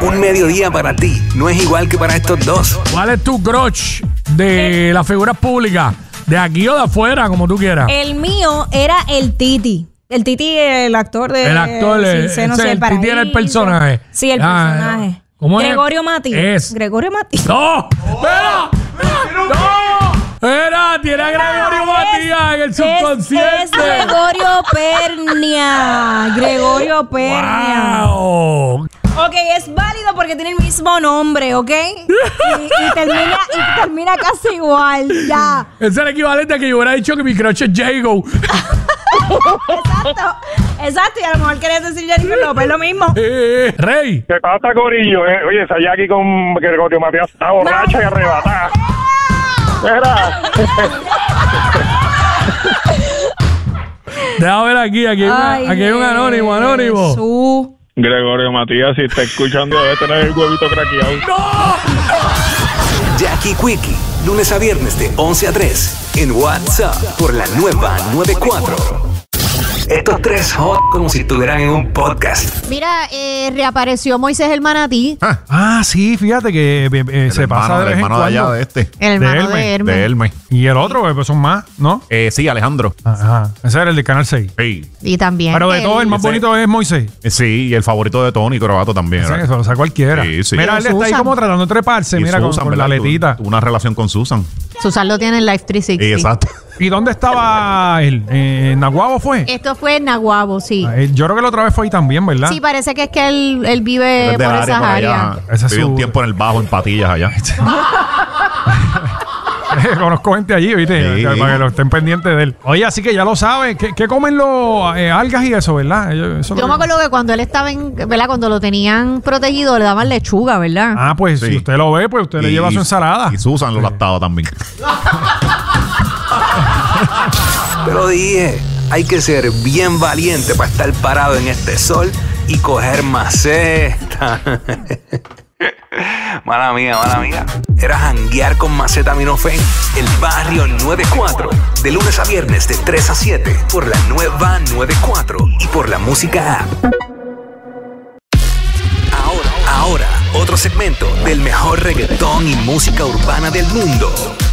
Un mediodía para ti no es igual que para estos dos. ¿Cuál es tu crush de las figuras públicas? ¿De aquí o de afuera, como tú quieras? El mío era el Titi. El Titi, el actor de... El actor, el Titi era el personaje. Sí, el personaje. ¿Cómo Gregorio Mati. Gregorio Mati. ¡No! ¡Espera! ¡No! ¡Era! Tiene a Gregorio Matías en el subconsciente. Es Gregorio Pernia. Gregorio Pernia. ¡Wow! Ok, es válido porque tiene el mismo nombre, ¿ok? Y termina casi igual, ya. Es el equivalente a que yo hubiera dicho que mi crush es Jago. Exacto, y a lo mejor querías decir Jennifer López, lo mismo. Rey. ¿Qué pasa, corillo? Oye, esa Jackie con Gregorio Matías está borracha y arrebatada. Déjame ver aquí hay un anónimo. Jesús. Gregorio Matías, si está escuchando, debe tener el huevito craqueado. ¡No! Jackie Quickie, lunes a viernes de 11 a 3 en WhatsApp por la nueva 94. Estos tres hot como si estuvieran en un podcast. Mira, reapareció Moisés el manatí. Sí, fíjate que se pasa de vez en hermano cuando. de allá de este. El hermano de Hermes. De Hermes. Y el otro, pues son más, ¿no? Sí, Alejandro. Ajá. Ese era el de Canal 6. Sí. Y también. Pero de todo, el más bonito es Moisés. Sí, y el favorito de Tony Croato también. Ese, eso lo sabe cualquiera. Sí. Mira, él está ahí como tratando de treparse, Y mira, Susan, con la ¿verdad? letita. Tuvo una relación con Susan. Susan lo tiene en Life 360. Exacto. ¿Y dónde estaba él? ¿En Naguabo fue? Esto fue en Naguabo, sí. Yo creo que la otra vez fue ahí también, ¿verdad? Sí, parece que es que él vive por esas áreas. Ese es Vivió su- un tiempo en el bajo, en Patillas allá. Conozco gente allí, ¿viste? Sí. Para que lo estén pendientes de él. Oye, así que ya lo sabes. ¿Qué comen los algas y eso, verdad? Yo me acuerdo que cuando él estaba ¿verdad? Cuando lo tenían protegido, le daban lechuga, ¿verdad? Pues Sí. si usted lo ve, pues usted le lleva su ensalada. Y Susan lo lactaba también. Pero dije, hay que ser bien valiente para estar parado en este sol y coger maceta. Mala mía. Era janguear con Macetaminofen, el barrio 94. De lunes a viernes de 3 a 7 por la nueva 94 y por la música app. Ahora, otro segmento del mejor reggaetón y música urbana del mundo.